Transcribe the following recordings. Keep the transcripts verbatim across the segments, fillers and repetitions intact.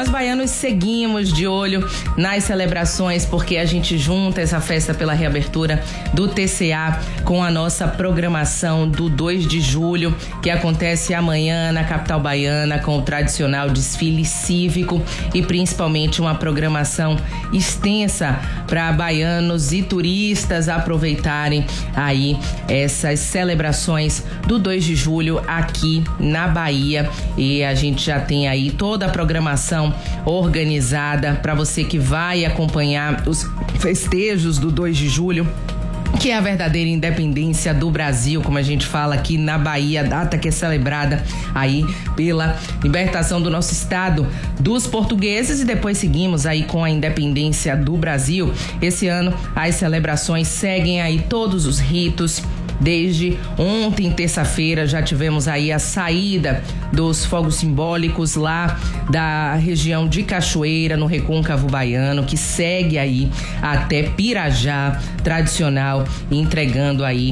nós baianos seguimos de olho nas celebrações, porque a gente junta essa festa pela reabertura do T C A com a nossa programação do dois de julho, que acontece amanhã na capital baiana, com o tradicional desfile cívico e principalmente uma programação extensa para baianos e turistas aproveitarem aí essas celebrações do dois de julho aqui na Bahia. E a gente já tem aí toda a programação organizada para você que vai acompanhar os festejos do dois de julho, que é a verdadeira independência do Brasil, como a gente fala aqui na Bahia, data que é celebrada aí pela libertação do nosso estado dos portugueses, e depois seguimos aí com a independência do Brasil. Esse ano as celebrações seguem aí todos os ritos. Desde ontem, terça-feira, já tivemos aí a saída dos fogos simbólicos lá da região de Cachoeira, no Recôncavo Baiano, que segue aí até Pirajá, tradicional, entregando aí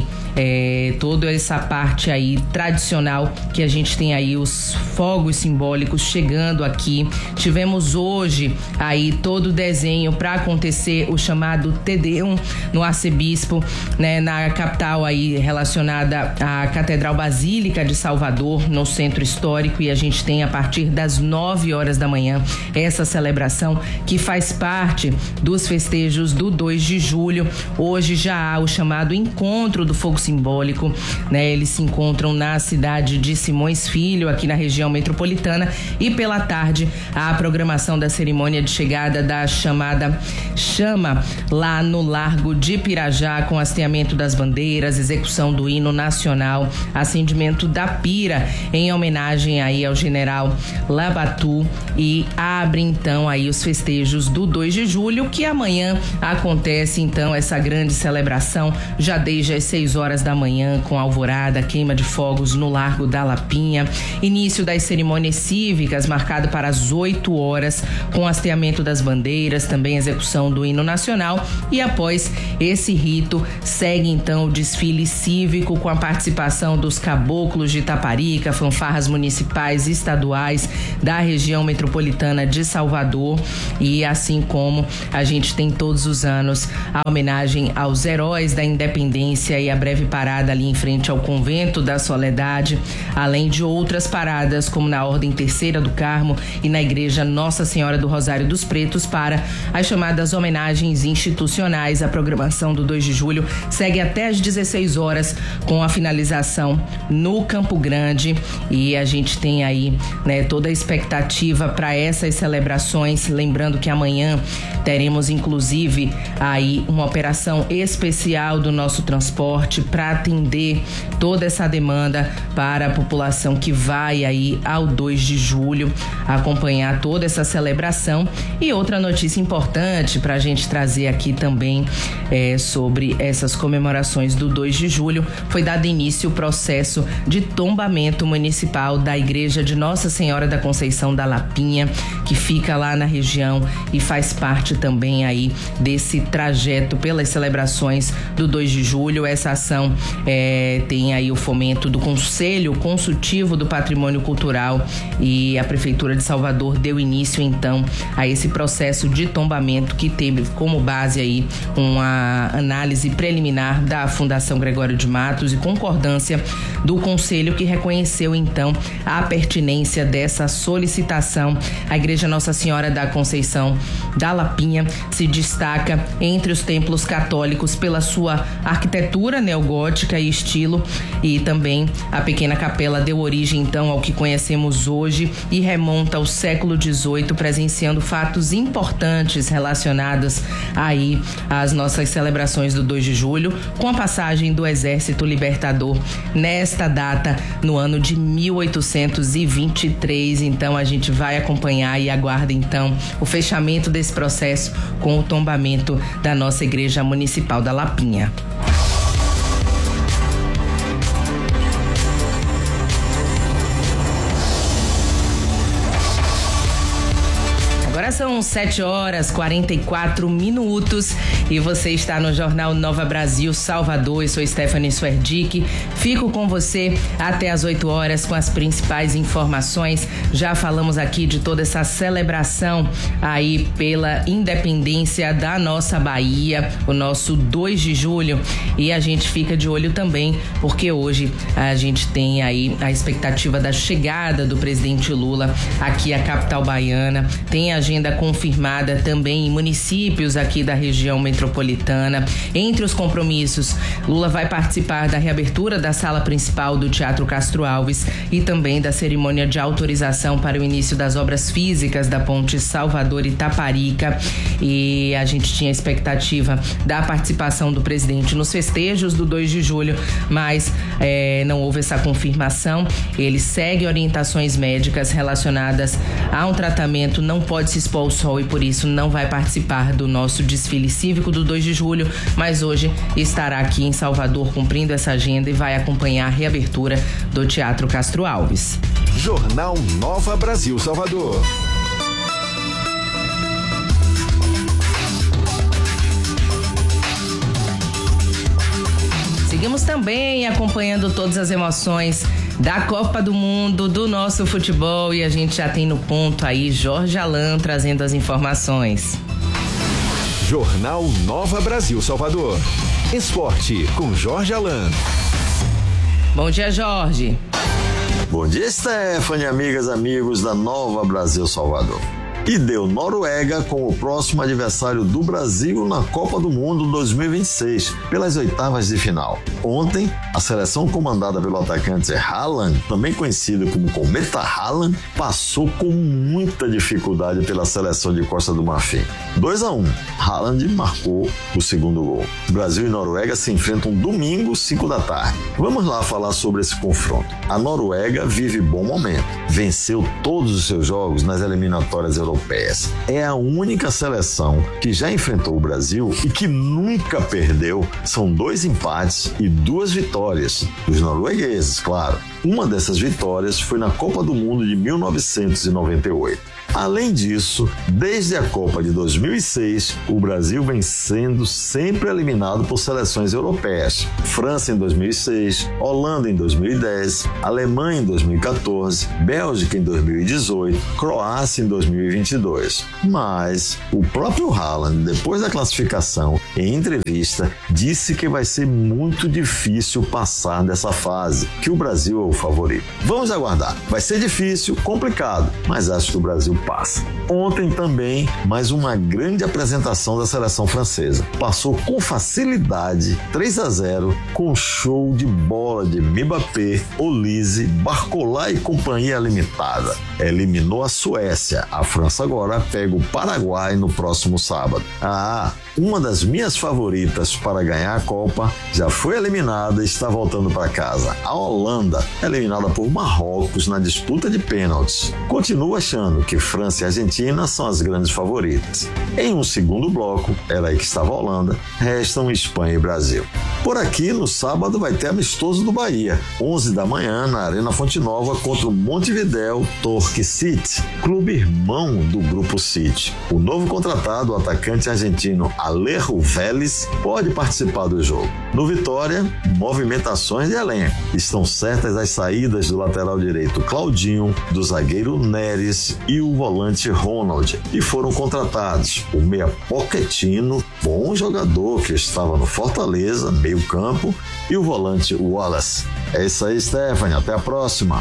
é, toda essa parte aí tradicional que a gente tem aí, os fogos simbólicos chegando aqui. Tivemos hoje aí todo o desenho para acontecer o chamado Te Deum no Arcebispo, né, na capital aí, relacionada à Catedral Basílica de Salvador, no Centro Histórico, e a gente tem a partir das nove horas da manhã essa celebração que faz parte dos festejos do dois de julho. Hoje já há o chamado Encontro do Fogo Simbólico, né? Eles se encontram na cidade de Simões Filho, aqui na região metropolitana, e pela tarde a programação da cerimônia de chegada da chamada chama lá no Largo de Pirajá, com hasteamento das bandeiras, execução do hino nacional, acendimento da pira em homenagem aí ao general Labatu, e abre então aí os festejos do dois de julho, que amanhã acontece então essa grande celebração, já desde as seis horas da manhã, com alvorada, queima de fogos no Largo da Lapinha, início das cerimônias cívicas marcado para as oito horas, com hasteamento das bandeiras, também execução do hino nacional, e após esse rito segue então o desfile cívico com a participação dos caboclos de Itaparica, fanfarras municipais e estaduais da região metropolitana de Salvador, e assim como a gente tem todos os anos a homenagem aos heróis da independência e a breve parada ali em frente ao Convento da Soledade, além de outras paradas como na Ordem Terceira do Carmo e na Igreja Nossa Senhora do Rosário dos Pretos para as chamadas homenagens institucionais. A programação do dois de julho segue até às dezesseis horas, com a finalização no Campo Grande, e a gente tem aí, né, toda a expectativa para essas celebrações. Lembrando que amanhã teremos inclusive aí uma operação especial do nosso transporte para atender toda essa demanda para a população que vai aí ao dois de julho acompanhar toda essa celebração. E outra notícia importante para a gente trazer aqui também é, sobre essas comemorações do dois de julho, foi dado início o processo de tombamento municipal da Igreja de Nossa Senhora da Conceição da Lapinha, que fica lá na região e faz parte também aí desse trajeto pelas celebrações do dois de julho. Essa ação é, tem aí o fomento do Conselho Consultivo do Patrimônio Cultural, e a Prefeitura de Salvador deu início então a esse processo de tombamento, que teve como base aí uma análise preliminar da Fundação Gregório de Matos e concordância do Conselho, que reconheceu então a pertinência dessa solicitação. A Igreja Nossa Senhora da Conceição da Lapinha se destaca entre os templos católicos pela sua arquitetura neogótica e estilo, e também a pequena capela deu origem então ao que conhecemos hoje e remonta ao século dezoito, presenciando fatos importantes relacionados aí às nossas celebrações do dois de julho, com a passagem do Exército Libertador nesta data no ano de mil oitocentos e vinte e três. Então a gente vai acompanhar e aguarda então o fechamento desse processo com o tombamento da nossa Igreja Municipal da Lapinha. Agora são sete horas e quarenta e quatro minutos e você está no Jornal Nova Brasil Salvador. Eu sou Stephanie Swerdick. Fico com você até as oito horas com as principais informações. Já falamos aqui de toda essa celebração aí pela independência da nossa Bahia, o nosso dois de julho. E a gente fica de olho também, porque hoje a gente tem aí a expectativa da chegada do presidente Lula aqui à capital baiana. Tem agenda confirmada também em municípios aqui da região metropolitana. Entre os compromissos, Lula vai participar da reabertura da sala principal do Teatro Castro Alves e também da cerimônia de autorização para o início das obras físicas da ponte Salvador-Itaparica. E a gente tinha expectativa da participação do presidente nos festejos do dois de julho, mas é, não houve essa confirmação. Ele segue orientações médicas relacionadas a um tratamento, não pode se expor ao sol e por isso não vai participar do nosso desfile cívico do dois de julho, mas hoje estará aqui em Salvador cumprindo essa agenda e vai acompanhar a reabertura do Teatro Castro Alves. Jornal Nova Brasil Salvador. Seguimos também acompanhando todas as emoções da Copa do Mundo, do nosso futebol, e a gente já tem no ponto aí Jorge Alan trazendo as informações. Jornal Nova Brasil Salvador. Esporte com Jorge Alan. Bom dia, Jorge. Bom dia, Stephanie, amigas, amigos da Nova Brasil Salvador. E deu Noruega como o próximo adversário do Brasil na Copa do Mundo dois mil e vinte e seis, pelas oitavas de final. Ontem, a seleção comandada pelo atacante Haaland, também conhecido como Cometa Haaland, passou com muita dificuldade pela seleção de Costa do Marfim. dois a um, Haaland marcou o segundo gol. Brasil e Noruega se enfrentam domingo, cinco da tarde. Vamos lá falar sobre esse confronto. A Noruega vive bom momento. Venceu todos os seus jogos nas eliminatórias europeias. É a única seleção que já enfrentou o Brasil e que nunca perdeu. São dois empates e duas vitórias dos noruegueses, claro. Uma dessas vitórias foi na Copa do Mundo de mil novecentos e noventa e oito. Além disso, desde a Copa de dois mil e seis, o Brasil vem sendo sempre eliminado por seleções europeias. França em dois mil e seis, Holanda em dois mil e dez, Alemanha em dois mil e quatorze, Bélgica em dois mil e dezoito, Croácia em dois mil e vinte e dois. Mas o próprio Haaland, depois da classificação, em entrevista, disse que vai ser muito difícil passar dessa fase, que o Brasil é o favorito. Vamos aguardar. Vai ser difícil, complicado, mas acho que o Brasil passa. Ontem também, mais uma grande apresentação da seleção francesa. Passou com facilidade, três a zero, com show de bola de Mbappé, Olise, Barcola e companhia limitada. Eliminou a Suécia. A França agora pega o Paraguai no próximo sábado. Ah, uma das minhas favoritas para ganhar a Copa já foi eliminada e está voltando para casa. A Holanda, eliminada por Marrocos na disputa de pênaltis. Continuo achando que França e Argentina são as grandes favoritas. Em um segundo bloco, era aí que estava a Holanda, restam Espanha e Brasil. Por aqui, no sábado, vai ter amistoso do Bahia, onze da manhã, na Arena Fonte Nova, contra o Montevidéu Torque City, clube irmão do Grupo City. O novo contratado, o atacante argentino Alejo Vélez, pode participar do jogo. No Vitória, movimentações de elenco. Estão certas as saídas do lateral direito Claudinho, do zagueiro Neres e o volante Ronald, e foram contratados o meia Pochettino, bom jogador que estava no Fortaleza, meio campo, e o volante Wallace. É isso aí, Stephanie, até a próxima.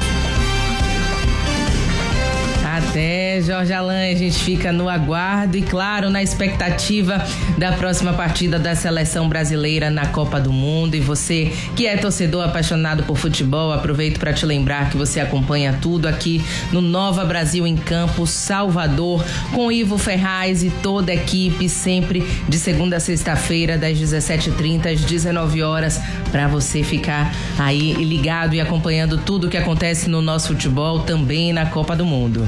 Até, Jorge Alan, a gente fica no aguardo e, claro, na expectativa da próxima partida da seleção brasileira na Copa do Mundo. E você que é torcedor apaixonado por futebol, aproveito para te lembrar que você acompanha tudo aqui no Nova Brasil em Campo, Salvador, com Ivo Ferraz e toda a equipe, sempre de segunda a sexta-feira, das dezessete e trinta às dezenove horas, para você ficar aí ligado e acompanhando tudo que acontece no nosso futebol, também na Copa do Mundo.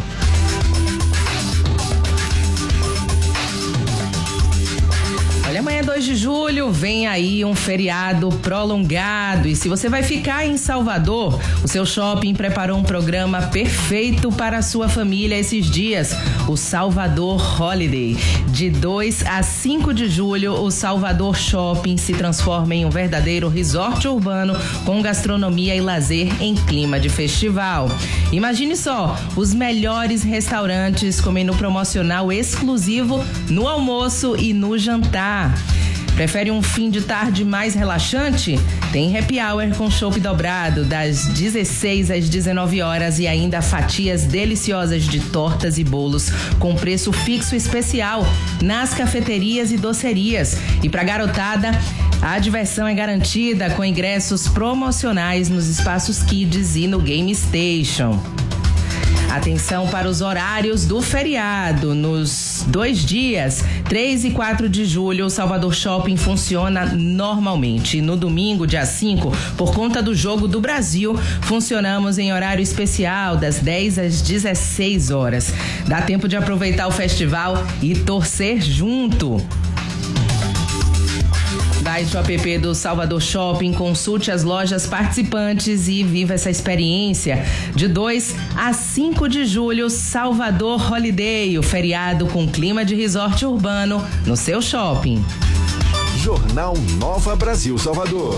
Olha, amanhã é dois de julho, vem aí um feriado prolongado e se você vai ficar em Salvador, o seu shopping preparou um programa perfeito para a sua família esses dias, o Salvador Holiday. De dois a cinco de julho, o Salvador Shopping se transforma em um verdadeiro resort urbano com gastronomia e lazer em clima de festival. Imagine só, os melhores restaurantes com menu promocional exclusivo no almoço e no jantar. Prefere um fim de tarde mais relaxante? Tem happy hour com chopp dobrado das dezesseis às dezenove horas e ainda fatias deliciosas de tortas e bolos com preço fixo especial nas cafeterias e docerias. E para garotada, a diversão é garantida com ingressos promocionais nos espaços Kids e no Game Station. Atenção para os horários do feriado. Nos dois dias, três e quatro de julho, o Salvador Shopping funciona normalmente. No domingo, dia cinco, por conta do Jogo do Brasil, funcionamos em horário especial, das dez às dezesseis horas. Dá tempo de aproveitar o festival e torcer junto. Baixe o app do Salvador Shopping, consulte as lojas participantes e viva essa experiência. De dois a cinco de julho, Salvador Holiday, o feriado com clima de resort urbano no seu shopping. Jornal Nova Brasil Salvador.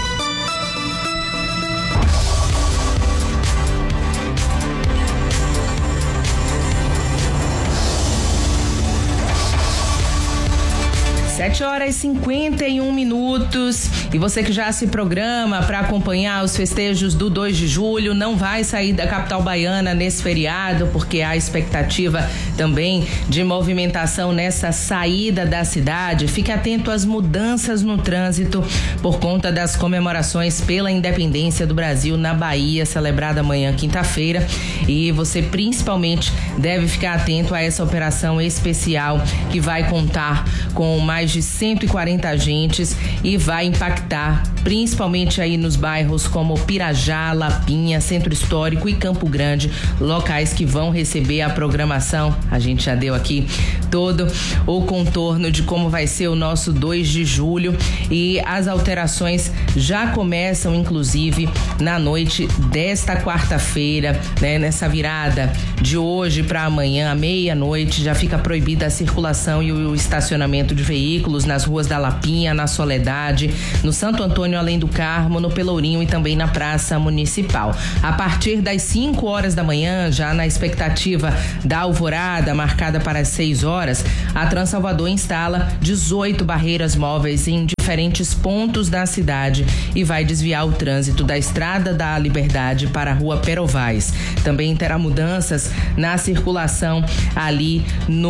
sete horas e cinquenta e um minutos. E você que já se programa para acompanhar os festejos do dois de julho, não vai sair da capital baiana nesse feriado, porque há expectativa também de movimentação nessa saída da cidade. Fique atento às mudanças no trânsito por conta das comemorações pela independência do Brasil na Bahia, celebrada amanhã, quinta-feira. E você principalmente deve ficar atento a essa operação especial que vai contar com mais de cento e quarenta agentes e vai impactar principalmente aí nos bairros como Pirajá, Lapinha, Centro Histórico e Campo Grande, locais que vão receber a programação. A gente já deu aqui todo o contorno de como vai ser o nosso dois de julho e as alterações já começam inclusive na noite desta quarta-feira, né? Nessa virada de hoje para amanhã, à meia-noite, já fica proibida a circulação e o estacionamento de veículos nas ruas da Lapinha, na Soledade, no Santo Antônio Além do Carmo, no Pelourinho e também na Praça Municipal. A partir das cinco horas da manhã, já na expectativa da alvorada marcada para as seis horas, a Transalvador instala dezoito barreiras móveis em diferentes pontos da cidade e vai desviar o trânsito da Estrada da Liberdade para a Rua Perovais. Também terá mudanças na circulação ali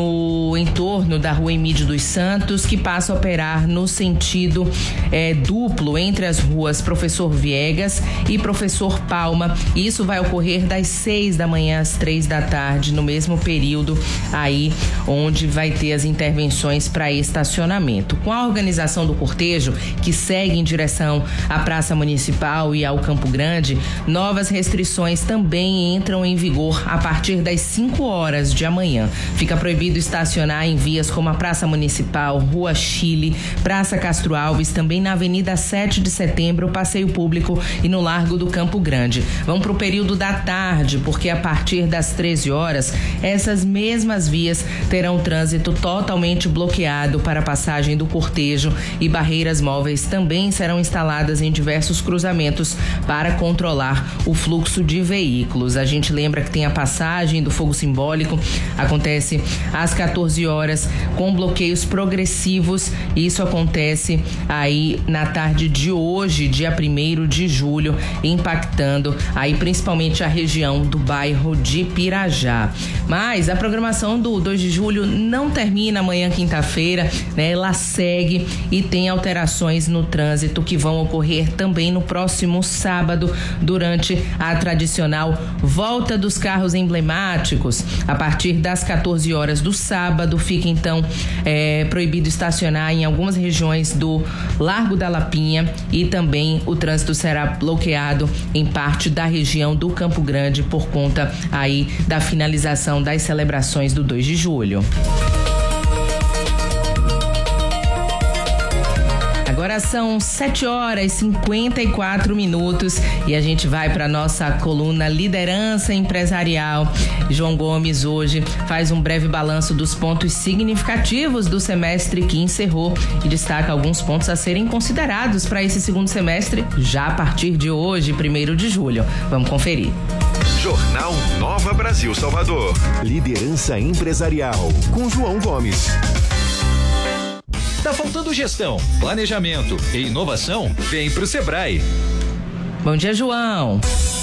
no entorno da Rua Emídio dos Santos, que passa a operar no sentido é, duplo entre as ruas Professor Viegas e Professor Palma. Isso vai ocorrer das seis da manhã às três da tarde, no mesmo período aí onde vai ter as intervenções para estacionamento. Com a organização do cortejo, que segue em direção à Praça Municipal e ao Campo Grande, novas restrições também entram em vigor a partir das cinco horas de amanhã. Fica proibido estacionar em vias como a Praça Municipal, Rua Chile, Praça Castro Alves, também na Avenida sete de Setembro, Passeio Público e no Largo do Campo Grande. Vão para o período da tarde, porque a partir das treze horas, essas mesmas vias terão trânsito totalmente bloqueado para a passagem do cortejo e barreiras móveis também serão instaladas em diversos cruzamentos para controlar o fluxo de veículos. A gente lembra que tem a passagem do fogo simbólico, acontece às quatorze horas com bloqueios progressivos. Isso acontece aí na tarde de hoje, dia primeiro de julho, impactando aí principalmente a região do bairro de Pirajá. Mas a programação do dois de julho não termina amanhã, quinta-feira, né? Ela segue e tem alterações no trânsito que vão ocorrer também no próximo sábado, durante a tradicional volta dos carros emblemáticos. A partir das quatorze horas do sábado, fica então é, proibido estacionar em algumas regiões do Largo da Lapinha e também o trânsito será bloqueado em parte da região do Campo Grande por conta aí da finalização das celebrações do dois de julho. Agora são sete horas e cinquenta e quatro minutos e a gente vai para nossa coluna Liderança Empresarial. João Gomes hoje faz um breve balanço dos pontos significativos do semestre que encerrou e destaca alguns pontos a serem considerados para esse segundo semestre já a partir de hoje, primeiro de julho. Vamos conferir. Jornal Nova Brasil Salvador. Liderança Empresarial com João Gomes. Tá faltando gestão, planejamento e inovação? Vem pro Sebrae. Bom dia, João.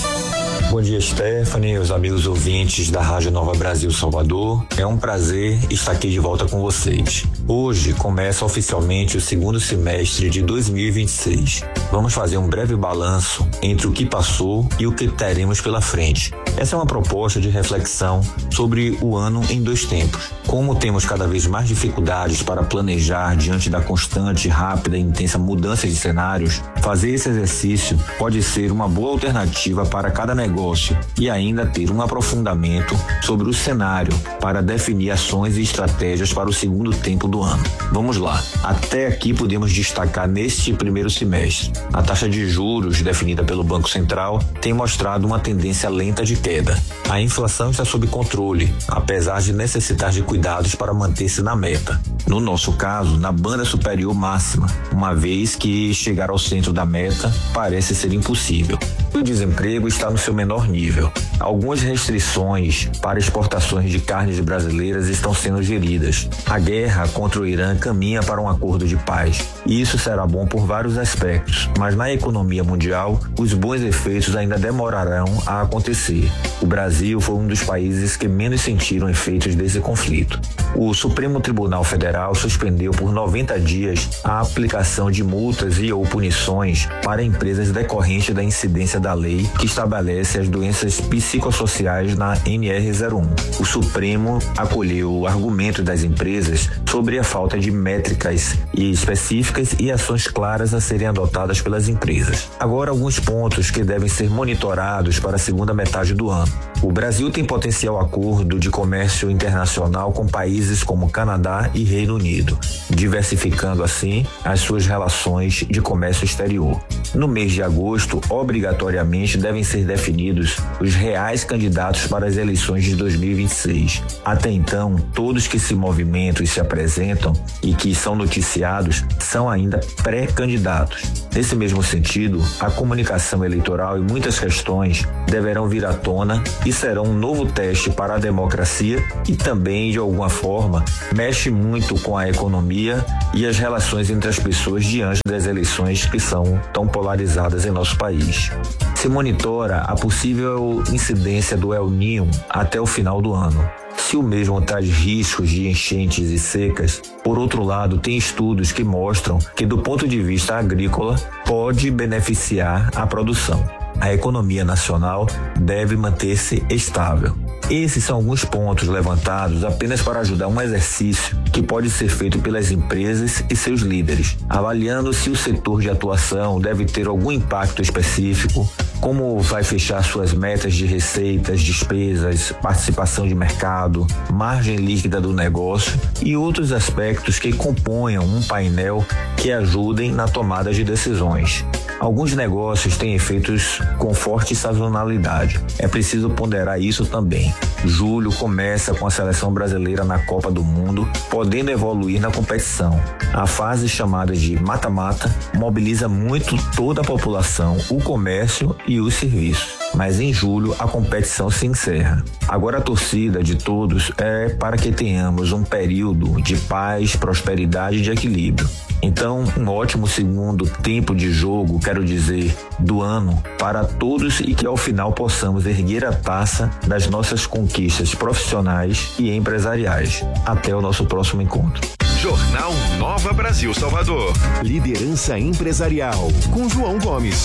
Bom dia, Stephanie, os amigos ouvintes da Rádio Nova Brasil Salvador. É um prazer estar aqui de volta com vocês. Hoje começa oficialmente o segundo semestre de dois mil e vinte e seis. Vamos fazer um breve balanço entre o que passou e o que teremos pela frente. Essa é uma proposta de reflexão sobre o ano em dois tempos. Como temos cada vez mais dificuldades para planejar diante da constante, rápida e intensa mudança de cenários, fazer esse exercício pode ser uma boa alternativa para cada negócio e ainda ter um aprofundamento sobre o cenário para definir ações e estratégias para o segundo tempo do ano. Vamos lá. Até aqui podemos destacar neste primeiro semestre. A taxa de juros definida pelo Banco Central tem mostrado uma tendência lenta de queda. A inflação está sob controle, apesar de necessitar de cuidados para manter-se na meta. No nosso caso, na banda superior máxima, uma vez que chegar ao centro da meta parece ser impossível. O desemprego está no seu menor nível. Algumas restrições para exportações de carnes brasileiras estão sendo geridas. A guerra contra o Irã caminha para um acordo de paz. E isso será bom por vários aspectos, mas na economia mundial, os bons efeitos ainda demorarão a acontecer. O Brasil foi um dos países que menos sentiram efeitos desse conflito. O Supremo Tribunal Federal suspendeu por noventa dias a aplicação de multas e ou punições para empresas decorrentes da incidência da lei que estabelece as doenças psicossociais na N R zero um. O Supremo acolheu o argumento das empresas sobre a falta de métricas específicas e ações claras a serem adotadas pelas empresas. Agora, alguns pontos que devem ser monitorados para a segunda metade do ano. O Brasil tem potencial acordo de comércio internacional com países como Canadá e Reino Unido, diversificando assim as suas relações de comércio exterior. No mês de agosto, obrigatoriamente devem ser definidos os reais candidatos para as eleições de dois mil e vinte e seis. Até então, todos que se movimentam e se apresentam e que são noticiados são ainda pré-candidatos. Nesse mesmo sentido, a comunicação eleitoral e muitas questões deverão vir à tona e serão um novo teste para a democracia e também, de alguma forma, mexe muito com a economia e as relações entre as pessoas diante das eleições que são tão polarizadas em nosso país. Se monitora a possível incidência do El Niño até o final do ano. Se o mesmo traz riscos de enchentes e secas, por outro lado, tem estudos que mostram que, do ponto de vista agrícola, pode beneficiar a produção. A economia nacional deve manter-se estável. Esses são alguns pontos levantados apenas para ajudar um exercício que pode ser feito pelas empresas e seus líderes, avaliando se o setor de atuação deve ter algum impacto específico, como vai fechar suas metas de receitas, despesas, participação de mercado, margem líquida do negócio e outros aspectos que componham um painel que ajudem na tomada de decisões. Alguns negócios têm efeitos com forte sazonalidade. É preciso ponderar isso também. Julho começa com a seleção brasileira na Copa do Mundo, podendo evoluir na competição. A fase chamada de mata-mata mobiliza muito toda a população, o comércio e os serviços. Mas em julho a competição se encerra. Agora a torcida de todos é para que tenhamos um período de paz, prosperidade e de equilíbrio. Então, um ótimo segundo tempo de jogo, quero dizer, do ano, para todos e que ao final possamos erguer a taça das nossas conquistas profissionais e empresariais. Até o nosso próximo encontro. Jornal Nova Brasil Salvador. Liderança Empresarial com João Gomes.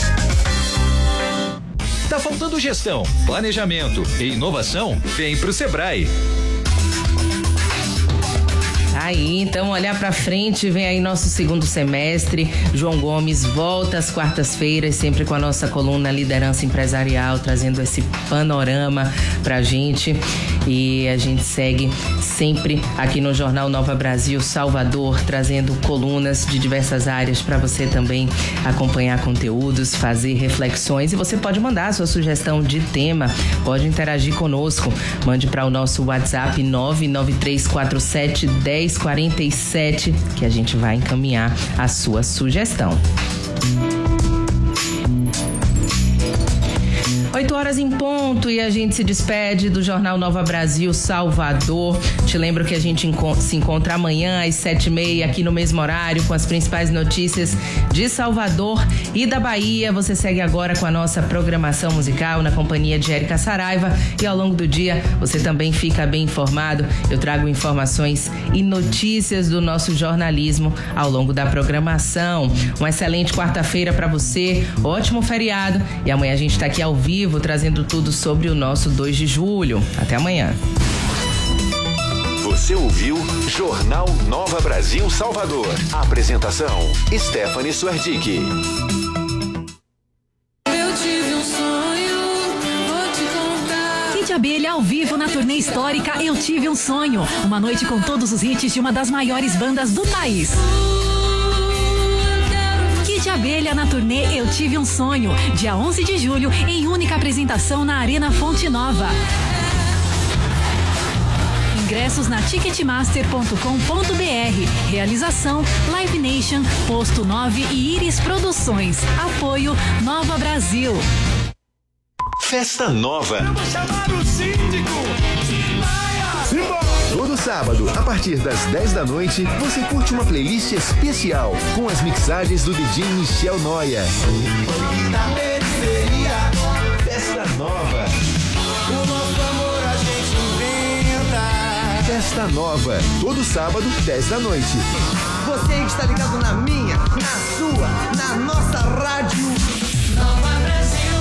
Tá faltando gestão, planejamento e inovação? Vem pro Sebrae. aí, então olhar pra frente, vem aí nosso segundo semestre. João Gomes volta às quartas-feiras, sempre com a nossa coluna Liderança Empresarial, trazendo esse panorama pra gente. E a gente segue sempre aqui no Jornal Nova Brasil Salvador, trazendo colunas de diversas áreas para você também acompanhar conteúdos, fazer reflexões. E você pode mandar a sua sugestão de tema, pode interagir conosco. Mande para o nosso WhatsApp nove nove três quatro sete um zero quatro sete, que a gente vai encaminhar a sua sugestão. oito horas em ponto e a gente se despede do Jornal Nova Brasil Salvador. Te lembro que a gente se encontra amanhã às sete e meia aqui no mesmo horário com as principais notícias de Salvador e da Bahia. Você segue agora com a nossa programação musical na companhia de Érica Saraiva e ao longo do dia você também fica bem informado. Eu trago informações e notícias do nosso jornalismo ao longo da programação. Uma excelente quarta-feira para você, ótimo feriado e amanhã a gente está aqui ao vivo trazendo tudo sobre o nosso dois de julho. Até amanhã. Você ouviu Jornal Nova Brasil Salvador. Apresentação Stephanie Suerdick. Kid Abelha ao vivo na turnê histórica Eu Tive um Sonho. Uma noite com todos os hits de uma das maiores bandas do país. Kid Abelha na turnê Eu Tive um Sonho, dia onze de julho, em única apresentação na Arena Fonte Nova. Ingressos na ticketmaster ponto com ponto br. Realização Live Nation, Posto nove e Iris Produções. Apoio Nova Brasil. Festa Nova. Eu vou chamar o síndico. Todo sábado, a partir das dez da noite, você curte uma playlist especial com as mixagens do D J Michel Noia. Festa Nova. O nosso amor a gente inventa. Festa Nova, todo sábado, dez da noite. Você que está ligado na minha, na sua, na nossa rádio Nova Brasil.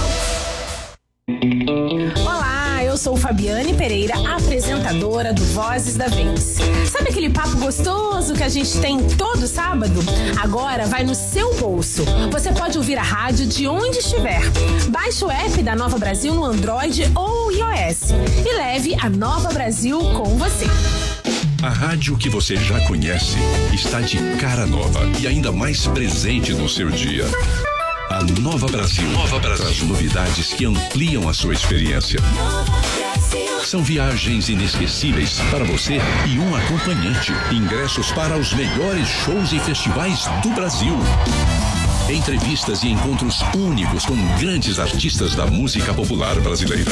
Olá, eu sou Fabiane Pereira, apresentadora do Vozes da Vence. Sabe aquele papo gostoso que a gente tem todo sábado? Agora vai no seu bolso. Você pode ouvir a rádio de onde estiver. Baixe o app da Nova Brasil no Android ou iOS e leve a Nova Brasil com você. A rádio que você já conhece está de cara nova e ainda mais presente no seu dia. A Nova Brasil, Nova Brasil traz novidades que ampliam a sua experiência. São viagens inesquecíveis para você e um acompanhante. Ingressos para os melhores shows e festivais do Brasil. Entrevistas e encontros únicos com grandes artistas da música popular brasileira.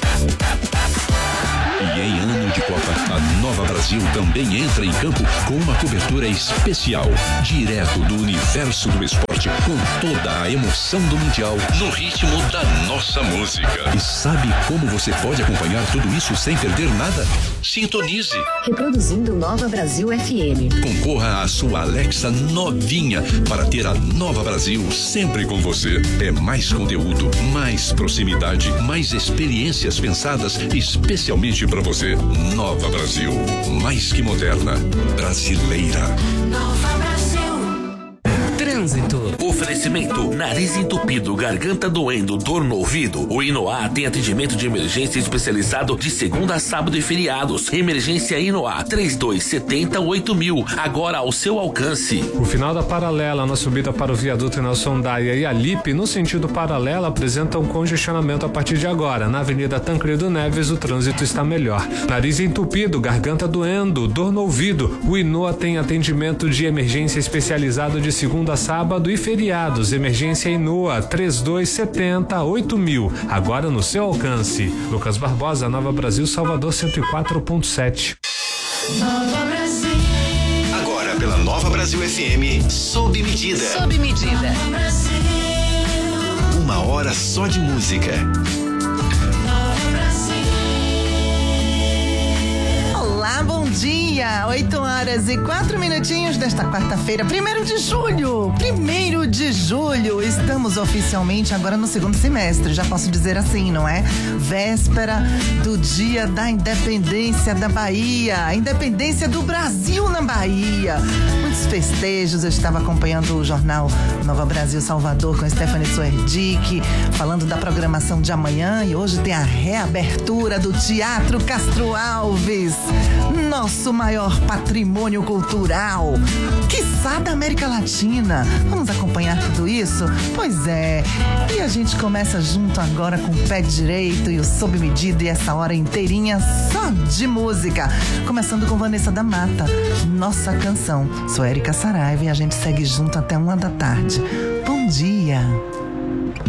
E em ano de Copa, a Nova Brasil também entra em campo com uma cobertura especial, direto do universo do esporte, com toda a emoção do Mundial, no ritmo da nossa música. E sabe como você pode acompanhar tudo isso sem perder nada? Sintonize. Reproduzindo Nova Brasil F M. Concorra à sua Alexa novinha para ter a Nova Brasil sempre com você. É mais conteúdo, mais proximidade, mais experiências pensadas especialmente para você. Nova Brasil, mais que moderna, brasileira. Nova Brasil. Trânsito. Oferecimento: nariz entupido, garganta doendo, dor no ouvido. O Inoá tem atendimento de emergência especializado de segunda a sábado e feriados. Emergência Inoá três dois sete zero oito mil, agora ao seu alcance. O final da paralela na subida para o viaduto Nelson Daia e a Lipe, no sentido paralelo, apresentam congestionamento a partir de agora. Na Avenida Tancredo Neves, o trânsito está melhor. Nariz entupido, garganta doendo, dor no ouvido. O Inoa tem atendimento de emergência especializado de segunda a sábado e feriados. Emergência Inoa três dois sete zero oito mil, agora no seu alcance. Lucas Barbosa, Nova Brasil, Salvador cento e quatro ponto sete. Nova Brasil. Agora pela Nova Brasil F M, sob medida. Sob medida. Uma hora só de música. Olá, bom dia! dia, oito horas e quatro minutinhos desta quarta-feira, primeiro de julho. Primeiro de julho, estamos oficialmente agora no segundo semestre, já posso dizer assim, não é? Véspera do dia da independência da Bahia, a independência do Brasil na Bahia. Muitos festejos, eu estava acompanhando o jornal Nova Brasil Salvador com Stephanie Suerdick, falando da programação de amanhã, e hoje tem a reabertura do Teatro Castro Alves, nosso maior patrimônio cultural, quiçá da América Latina. Vamos acompanhar tudo isso? Pois é, e a gente começa junto agora com o pé direito e o sob medida, e essa hora inteirinha só de música, começando com Vanessa da Mata, Nossa Canção. Sou Érica Saraiva e a gente segue junto até uma da tarde. Bom dia!